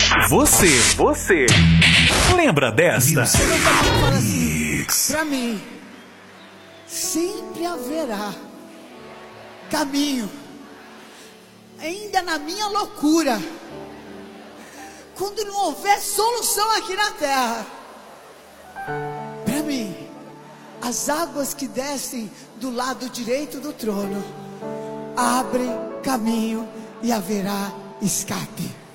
Você lembra desta? Fala assim, pra mim, sempre haverá caminho, ainda na minha loucura, quando não houver solução aqui na terra. Para mim, as águas que descem do lado direito do trono abrem caminho e haverá escape.